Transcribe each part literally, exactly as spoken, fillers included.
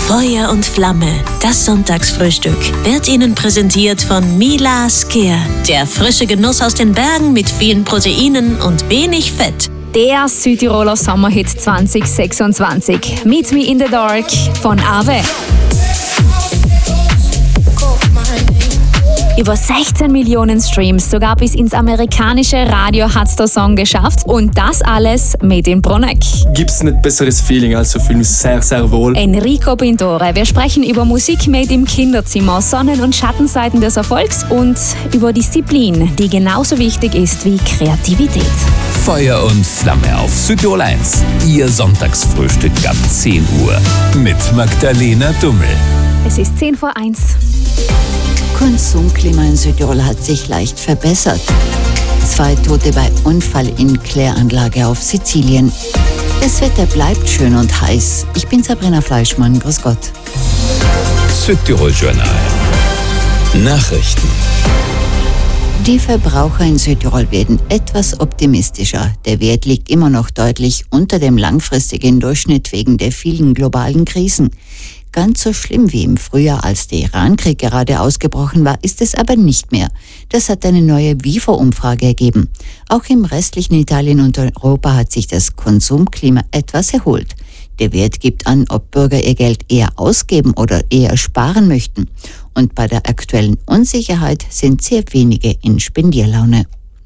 Feuer und Flamme, das Sonntagsfrühstück, wird Ihnen präsentiert von Mila Skier. Der frische Genuss aus den Bergen mit vielen Proteinen und wenig Fett. Der Südtiroler Sommerhit zwanzig sechsundzwanzig. Meet Me in the Dark von Ave. Über sechzehn Millionen Streams, sogar bis ins amerikanische Radio hat's der Song geschafft. Und das alles made in Bruneck. Gibt's nicht besseres Feeling, also fühle mich sehr, sehr wohl. Enrico Pintore. Wir sprechen über Musik made im Kinderzimmer, Sonnen- und Schattenseiten des Erfolgs und über Disziplin, die genauso wichtig ist wie Kreativität. Feuer und Flamme auf Südtirol eins. Ihr Sonntagsfrühstück ab zehn Uhr mit Magdalena Dummel. Es ist zehn vor eins. Konsumklima in Südtirol hat sich leicht verbessert. Zwei Tote bei Unfall in Kläranlage auf Sizilien. Das Wetter bleibt schön und heiß. Ich bin Sabrina Fleischmann. Grüß Gott. Südtirol Journal. Nachrichten. Die Verbraucher in Südtirol werden etwas optimistischer. Der Wert liegt immer noch deutlich unter dem langfristigen Durchschnitt wegen der vielen globalen Krisen. Ganz so schlimm wie im Frühjahr, als der Irankrieg gerade ausgebrochen war, ist es aber nicht mehr. Das hat eine neue WIFO-Umfrage ergeben. Auch im restlichen Italien und Europa hat sich das Konsumklima etwas erholt. Der Wert gibt an, ob Bürger ihr Geld eher ausgeben oder eher sparen möchten. Und bei der aktuellen Unsicherheit sind sehr wenige in Spendierlaune.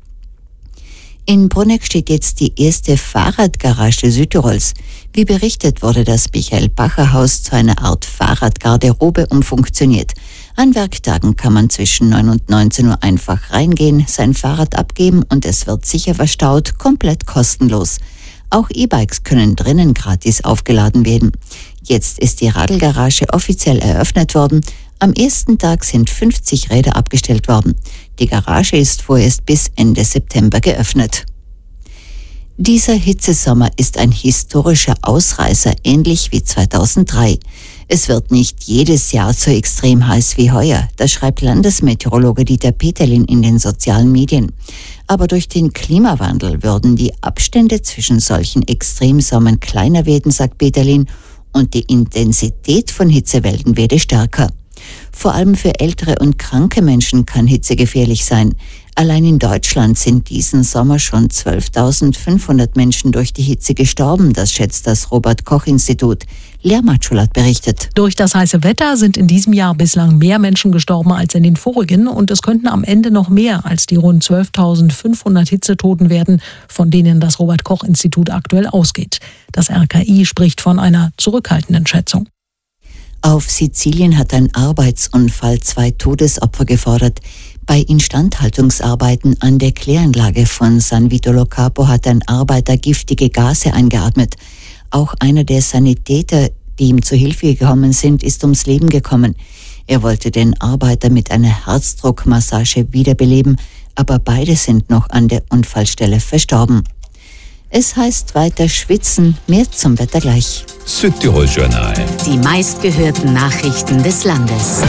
In Bruneck steht jetzt die erste Fahrradgarage Südtirols. Wie berichtet, wurde das Michael-Bacher-Haus zu einer Art Fahrradgarderobe umfunktioniert. An Werktagen kann man zwischen neun und neunzehn Uhr einfach reingehen, sein Fahrrad abgeben und es wird sicher verstaut, komplett kostenlos. Auch E-Bikes können drinnen gratis aufgeladen werden. Jetzt ist die Radlgarage offiziell eröffnet worden. Am ersten Tag sind fünfzig Räder abgestellt worden. Die Garage ist vorerst bis Ende September geöffnet. Dieser Hitzesommer ist ein historischer Ausreißer, ähnlich wie zweitausenddrei. Es wird nicht jedes Jahr so extrem heiß wie heuer, das schreibt Landesmeteorologe Dieter Peterlin in den sozialen Medien. Aber durch den Klimawandel würden die Abstände zwischen solchen Extremsommern kleiner werden, sagt Peterlin, und die Intensität von Hitzewellen werde stärker. Vor allem für ältere und kranke Menschen kann Hitze gefährlich sein. Allein in Deutschland sind diesen Sommer schon zwölftausendfünfhundert Menschen durch die Hitze gestorben, das schätzt das Robert-Koch-Institut. Lea Matschulat berichtet. Durch das heiße Wetter sind in diesem Jahr bislang mehr Menschen gestorben als in den vorigen und es könnten am Ende noch mehr als die rund zwölftausendfünfhundert Hitzetoten werden, von denen das Robert-Koch-Institut aktuell ausgeht. Das R K I spricht von einer zurückhaltenden Schätzung. Auf Sizilien hat ein Arbeitsunfall zwei Todesopfer gefordert. Bei Instandhaltungsarbeiten an der Kläranlage von San Vito Lo Capo hat ein Arbeiter giftige Gase eingeatmet. Auch einer der Sanitäter, die ihm zu Hilfe gekommen sind, ist ums Leben gekommen. Er wollte den Arbeiter mit einer Herzdruckmassage wiederbeleben, aber beide sind noch an der Unfallstelle verstorben. Es heißt weiter schwitzen, mehr zum Wetter gleich. Südtirol Journal. Die meistgehörten Nachrichten des Landes.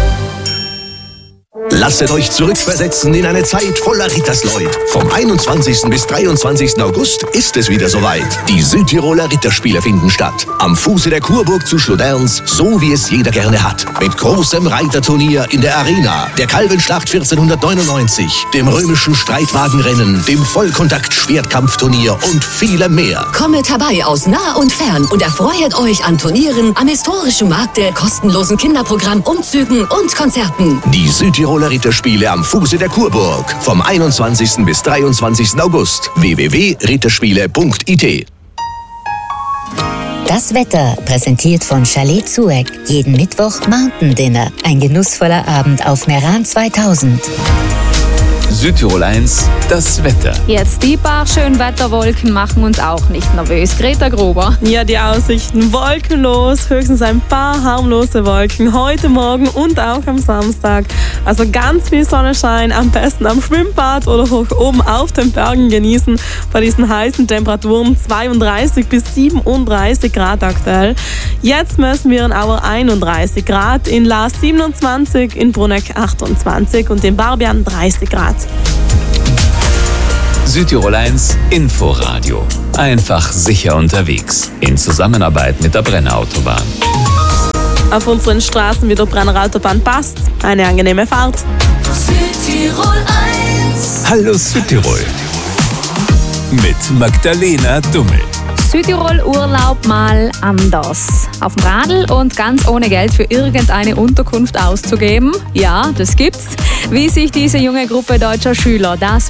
Lasset euch zurückversetzen in eine Zeit voller Rittersleut. Vom einundzwanzigsten bis dreiundzwanzigsten August ist es wieder soweit. Die Südtiroler Ritterspiele finden statt. Am Fuße der Kurburg zu Schloderns, so wie es jeder gerne hat. Mit großem Reiterturnier in der Arena, der Kalvenschlacht vierzehnhundertneunundneunzig, dem römischen Streitwagenrennen, dem Vollkontakt-Schwertkampfturnier und vielem mehr. Kommet herbei aus nah und fern und erfreut euch an Turnieren, am historischen Markte, kostenlosen Kinderprogramm, Umzügen und Konzerten. Die Südtiroler Ritterspiele am Fuße der Kurburg. Vom einundzwanzigsten bis dreiundzwanzigsten August. w w w punkt ritterspiele punkt i t. Das Wetter, präsentiert von Chalet Zueck. Jeden Mittwoch Mountain Dinner. Ein genussvoller Abend auf Meran zweitausend. Südtirol eins, das Wetter. Jetzt die paar Schönwetterwolken machen uns auch nicht nervös. Greta Gruber. Ja, die Aussichten wolkenlos, höchstens ein paar harmlose Wolken heute Morgen und auch am Samstag. Also ganz viel Sonnenschein, am besten am Schwimmbad oder hoch oben auf den Bergen genießen. Bei diesen heißen Temperaturen zweiunddreißig bis siebenunddreißig Grad aktuell. Jetzt messen wir in Auer einunddreißig Grad, in Laas siebenundzwanzig, in Bruneck achtundzwanzig und in Barbian dreißig Grad. Südtirol eins Inforadio. Einfach sicher unterwegs. In Zusammenarbeit mit der Brenner Autobahn. auf unseren Straßen wie der Brenner Autobahn passt. Eine angenehme Fahrt. Südtirol eins. Hallo Südtirol. Mit Magdalena Dummel. Südtirol Urlaub mal anders. Auf dem Radl und ganz ohne Geld für irgendeine Unterkunft auszugeben. Ja, das gibt's. Wie sich diese junge Gruppe deutscher Schüler da so